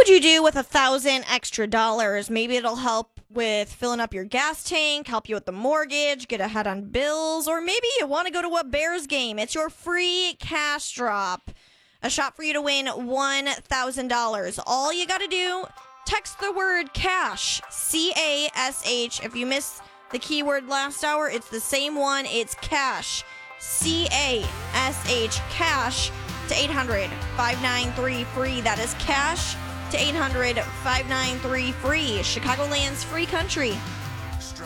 would you do with $1,000 extra dollars? Maybe it'll help with filling up your gas tank, help you with the mortgage, get ahead on bills, or maybe you want to go to a Bears game. It's your free cash drop. A shot for you to win $1,000. All you got to do, text the word cash, C-A-S-H. If you missed the keyword last hour, it's the same one. It's cash, C-A-S-H, cash to 800-593-FREE. That is cash to 800-593-FREE. Chicagoland's free country.